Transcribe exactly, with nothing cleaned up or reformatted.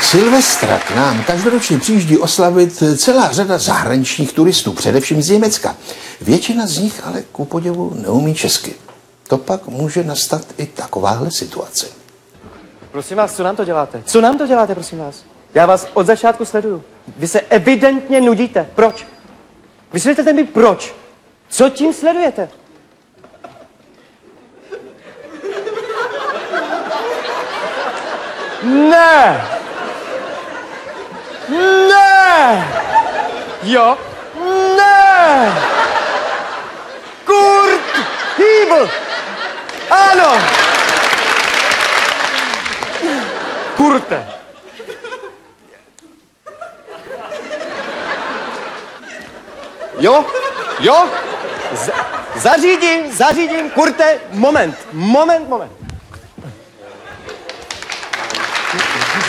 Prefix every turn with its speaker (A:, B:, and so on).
A: Silvestra k nám každoročně přijíždí oslavit celá řada zahraničních turistů, především z Německa. Většina z nich ale ku podivu neumí česky. To pak může nastat i takováhle situace.
B: Prosím vás, co nám to děláte? Co nám to děláte, prosím vás? Já vás od začátku sleduju. Vy se evidentně nudíte. Proč? Vysvětlete mi proč. Co tím sledujete? Ne! Ne! Jo? Ne! Kurt Hýbl! Ano! Kurte! Jo? Jo? Z- zařídím, zařídím, Kurte, moment, moment, moment.